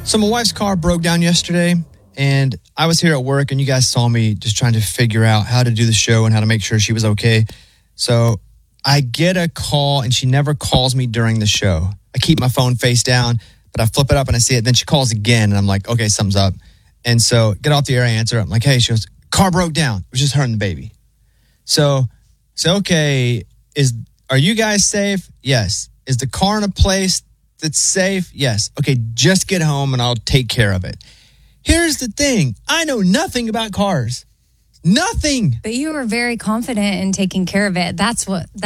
So my wife's car broke down yesterday, and I was here at work, and you guys saw me just trying to figure out how to do the show and how to make sure she was okay. So I get a call, and she never calls me during the show. I keep my phone face down, but I flip it up and I see it. Then she calls again, and I'm like, okay, something's up. And so get off the air, I answer. I'm like, hey, she goes, car broke down. It was just her and the baby. So okay, are you guys safe? Yes. Is the car in a place that's safe? Yes. Okay, just get home and I'll take care of it. Here's the thing. I know nothing about cars. Nothing. But you were very confident in taking care of it. That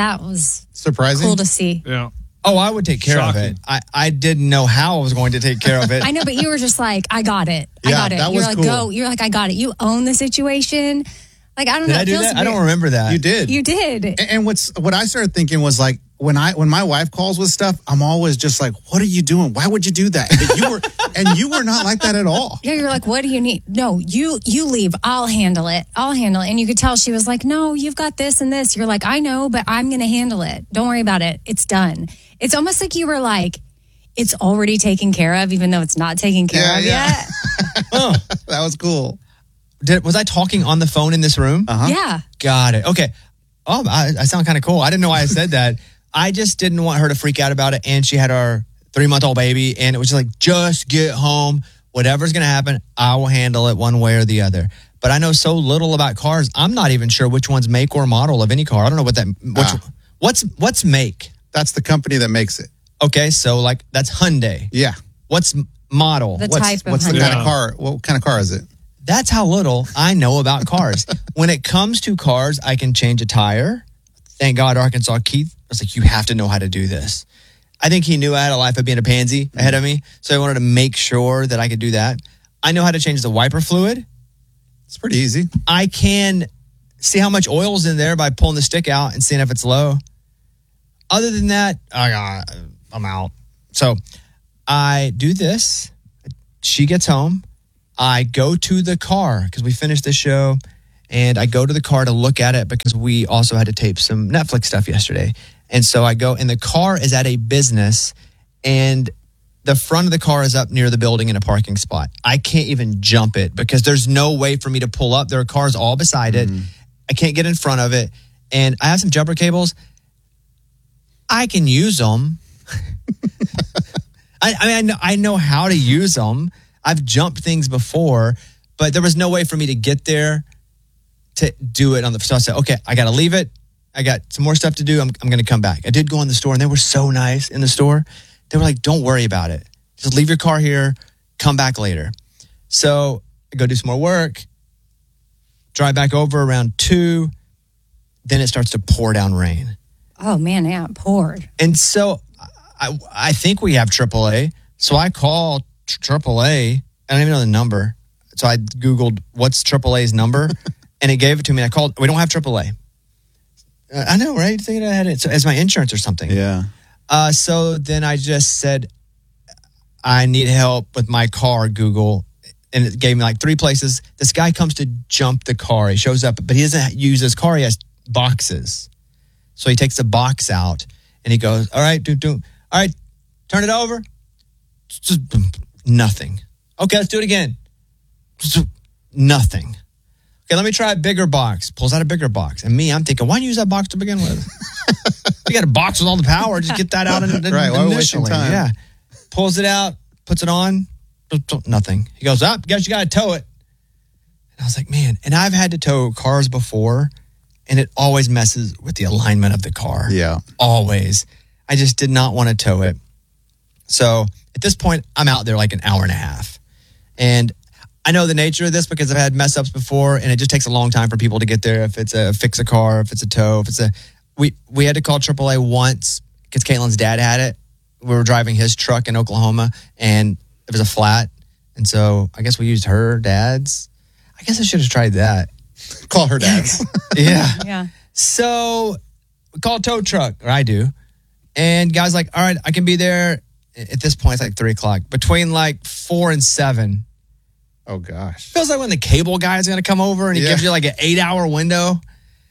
was surprising. Cool to see. Yeah. Oh, I would take care of it. I didn't know how I was going to take care of it. I know, but you were just like, I got it. I got it. That You're was like, cool. go. You're like, I got it. You own the situation. Like, I don't know. Did I do that? I don't remember that. You did. You did. And what I started thinking was like, when my wife calls with stuff, I'm always just like, what are you doing? Why would you do that? And you were not like that at all. Yeah, you're like, what do you need? No, you leave. I'll handle it. And you could tell she was like, no, you've got this and this. You're like, I know, but I'm going to handle it. Don't worry about it. It's done. It's almost like you were like, it's already taken care of, even though it's not taken care of yet. Oh, that was cool. Was I talking on the phone in this room? Uh-huh. Yeah. Got it. Okay. Oh, I sound kind of cool. I didn't know why I said that. I just didn't want her to freak out about it. And she had our 3-month-old baby. And it was just like, just get home. Whatever's going to happen, I will handle it one way or the other. But I know so little about cars. I'm not even sure which one's make or model of any car. I don't know what that, what's make? That's the company that makes it. Okay. So like that's Hyundai. Yeah. What's model? The What's type of What's the Hyundai. kind of car? What kind of car is it? That's how little I know about cars. When it comes to cars, I can change a tire. Thank God Arkansas Keith was like, you have to know how to do this. I think he knew I had a life of being a pansy ahead of me. So I wanted to make sure that I could do that. I know how to change the wiper fluid. It's pretty easy. I can see how much oil's in there by pulling the stick out and seeing if it's low. Other than that, I'm out. So I do this. She gets home. I go to the car because we finished the show, and I go to the car to look at it because we also had to tape some Netflix stuff yesterday. And so I go, and the car is at a business, and the front of the car is up near the building in a parking spot. I can't even jump it because there's no way for me to pull up. There are cars all beside it. I can't get in front of it. And I have some jumper cables. I can use them. I know how to use them. I've jumped things before, but there was no way for me to get there to do it on the. So I said, okay, I got to leave it. I got some more stuff to do. I'm going to come back. I did go in the store, and they were so nice in the store. They were like, don't worry about it. Just leave your car here. Come back later. So I go do some more work. Drive back over around 2. Then it starts to pour down rain. Oh, man, yeah, it poured. And so I think we have AAA. So I call AAA. I don't even know the number. So I Googled what's AAA's number, and it gave it to me. I called. We don't have AAA. I know, right? Thinking I had it as my insurance or something. Yeah. So then I just said, I need help with my car, Google. And it gave me like 3 places. This guy comes to jump the car. He shows up, but he doesn't use his car. He has boxes. So he takes the box out and he goes, all right, all right, turn it over. Just nothing. Okay, let's do it again. Just nothing. Okay, let me try a bigger box. Pulls out a bigger box. And me, I'm thinking, why don't you use that box to begin with? You got a box with all the power. Just get that out Right, why are we wasting initially. time? Yeah. Pulls it out, puts it on. Nothing. He goes, guess you got to tow it. And I was like, man. And I've had to tow cars before, and it always messes with the alignment of the car. Yeah. Always. I just did not want to tow it. So at this point, I'm out there like an hour and a half. And I know the nature of this because I've had mess ups before, and it just takes a long time for people to get there. If it's a fix a car, if it's a tow, if it's a... We had to call AAA once because Caitlin's dad had it. We were driving his truck in Oklahoma, and it was a flat. And so I guess we used her dad's. I guess I should have tried that. Call her dad's. Yeah. Yeah. So we call a tow truck, or I do. And guy's like, all right, I can be there. At this point, it's like 3 o'clock. Between like 4 and 7. Oh, gosh. Feels like when the cable guy is going to come over and he gives you like an 8-hour window. And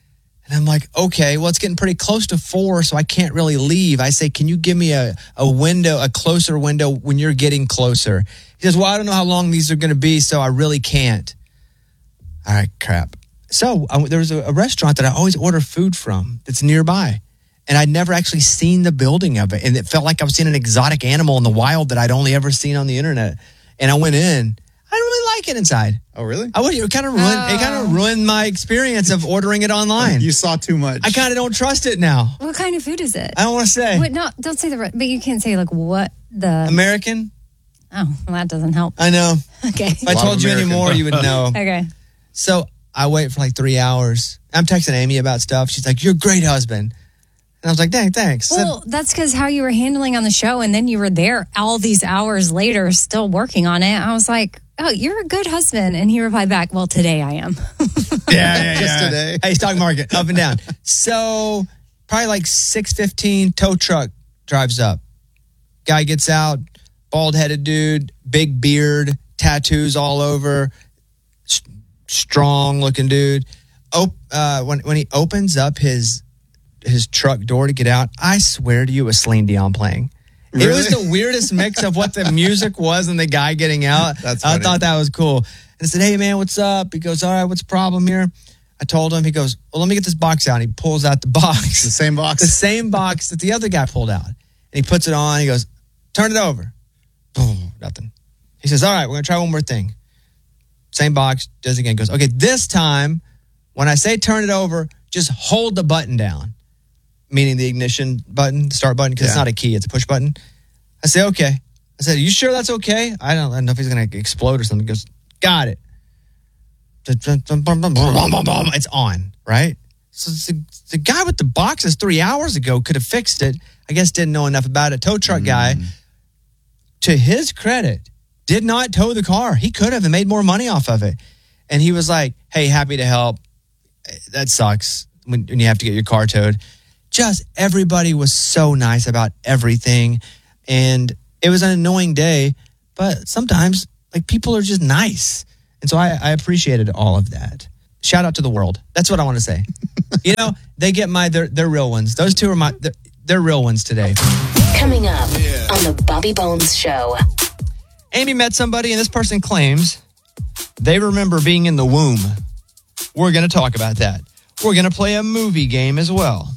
And I'm like, okay, well, it's getting pretty close to 4, so I can't really leave. I say, can you give me a window, a closer window when you're getting closer? He says, well, I don't know how long these are going to be, so I really can't. All right, crap. So there's a restaurant that I always order food from that's nearby. And I'd never actually seen the building of it. And it felt like I was seeing an exotic animal in the wild that I'd only ever seen on the internet. And I went in. I don't really like it inside. Oh, really? It kind of ruined my experience of ordering it online. You saw too much. I kind of don't trust it now. What kind of food is it? I don't want to say. Wait, no, don't say but you can't say like what the American? Oh, well, that doesn't help. I know. Okay. If I told you any more, you would know. Okay. So I wait for like 3 hours. I'm texting Amy about stuff. She's like, "You're a great husband." And I was like, dang, thanks. Well, that's because how you were handling on the show, and then you were there all these hours later still working on it. I was like, oh, you're a good husband. And he replied back, well, today I am. Yeah. Just today. Hey, stock market, up and down. So probably like 6:15, tow truck drives up. Guy gets out, bald-headed dude, big beard, tattoos all over, strong-looking dude. When he opens up his truck door to get out, I swear to you, it was Celine Dion playing. Really? It was the weirdest mix of what the music was and the guy getting out. That's funny. I thought that was cool. And I said, hey, man, what's up? He goes, all right, what's the problem here? I told him. He goes, well, let me get this box out. And he pulls out the box. The same box? The same box that the other guy pulled out. And he puts it on. He goes, turn it over. Boom, nothing. He says, all right, we're going to try one more thing. Same box, does it again. Goes, okay, this time, when I say turn it over, just hold the button down. Meaning the ignition button, the start button, because it's not a key, it's a push button. I say, okay. I said, are you sure that's okay? I don't know if he's going to explode or something. He goes, got it. It's on, right? So the guy with the boxes 3 hours ago could have fixed it. I guess didn't know enough about it. Tow truck guy, to his credit, did not tow the car. He could have and made more money off of it. And he was like, hey, happy to help. That sucks when you have to get your car towed. Just everybody was so nice about everything. And it was an annoying day, but sometimes like people are just nice. And so I appreciated all of that. Shout out to the world. That's what I want to say. You know, they get they're real ones. Those two are they're real ones today. Coming up on the Bobby Bones Show. Amy met somebody and this person claims they remember being in the womb. We're going to talk about that. We're going to play a movie game as well.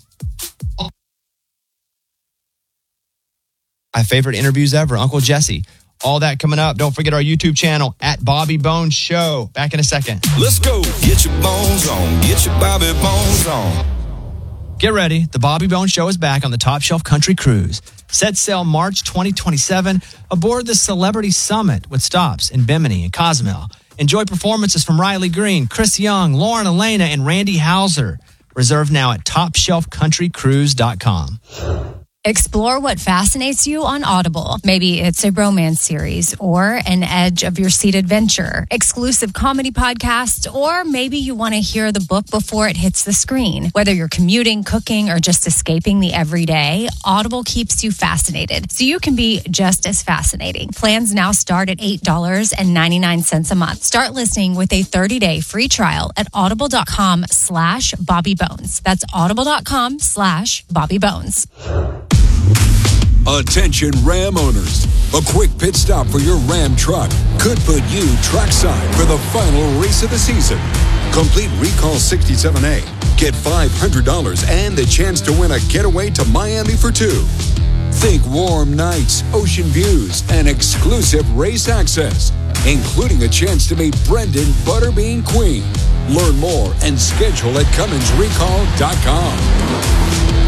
My favorite interviews ever, Uncle Jesse. All that coming up. Don't forget our YouTube channel at Bobby Bones Show. Back in a second. Let's go. Get your bones on. Get your Bobby Bones on. Get ready. The Bobby Bones Show is back on the Top Shelf Country Cruise. Set sail March 2027 aboard the Celebrity Summit with stops in Bimini and Cozumel. Enjoy performances from Riley Green, Chris Young, Lauren Elena, and Randy Hauser. Reserve now at TopShelfCountryCruise.com. Explore what fascinates you on Audible. Maybe it's a romance series or an edge of your seat adventure, exclusive comedy podcasts, or maybe you want to hear the book before it hits the screen. Whether you're commuting, cooking, or just escaping the everyday, Audible keeps you fascinated so you can be just as fascinating. Plans now start at $8.99 a month. Start listening with a 30-day free trial at audible.com/BobbyBones. That's audible.com/BobbyBones. Attention Ram owners. A quick pit stop for your Ram truck could put you trackside for the final race of the season. Complete Recall 67A. Get $500 and the chance to win a getaway to Miami for two. Think warm nights, ocean views, and exclusive race access, including a chance to meet Brendan Butterbean Queen. Learn more and schedule at CumminsRecall.com.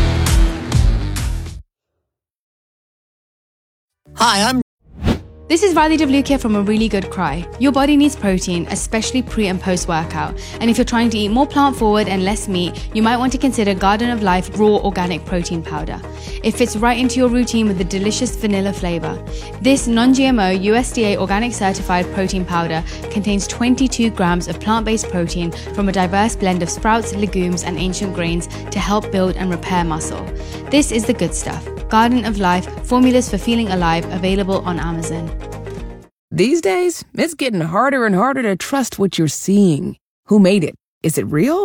Hi, This is Riley DeVlukia from A Really Good Cry. Your body needs protein, especially pre and post workout. And if you're trying to eat more plant forward and less meat, you might want to consider Garden of Life Raw Organic Protein Powder. It fits right into your routine with a delicious vanilla flavor. This non-GMO USDA organic certified protein powder contains 22 grams of plant-based protein from a diverse blend of sprouts, legumes, and ancient grains to help build and repair muscle. This is the good stuff. Garden of Life, formulas for feeling alive, available on Amazon. These days, it's getting harder and harder to trust what you're seeing. Who made it? Is it real?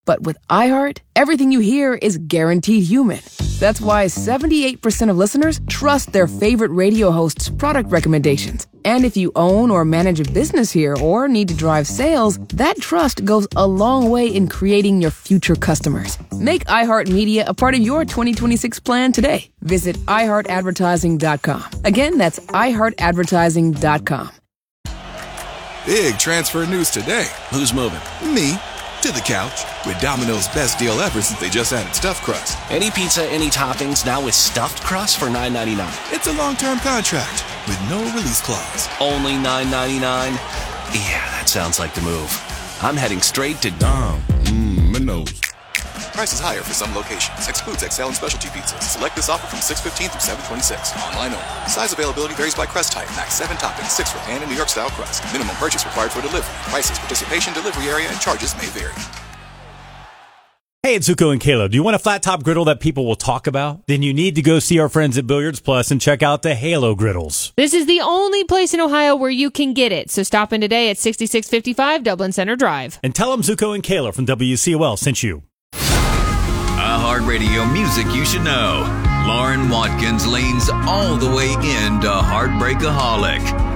But with iHeart, everything you hear is guaranteed human. That's why 78% of listeners trust their favorite radio host's product recommendations. And if you own or manage a business here or need to drive sales, that trust goes a long way in creating your future customers. Make iHeartMedia a part of your 2026 plan today. Visit iHeartAdvertising.com. Again, that's iHeartAdvertising.com. Big transfer news today. Who's moving? Me. To the couch. With Domino's best deal ever since they just added stuffed crust. Any pizza, any toppings, now with stuffed crust for $9.99. It's a long-term contract with no release clause. Only $9.99? Yeah, that sounds like the move. I'm heading straight to Domino's. Price is higher for some locations. Excludes XL and specialty pizzas. Select this offer from 6/15 through 7/26. Online only. Size availability varies by crust type. Max 7 toppings, 6 for pan and New York style crust. Minimum purchase required for delivery. Prices, participation, delivery area, and charges may vary. Hey, it's Zuko and Kayla. Do you want a flat top griddle that people will talk about? Then you need to go see our friends at Billiards Plus and check out the Halo griddles. This is the only place in Ohio where you can get it. So stop in today at 6655 Dublin Center Drive. And tell them Zuko and Kayla from WCOL sent you. iHeartRadio music you should know. Lauren Watkins leans all the way into Heartbreakaholic.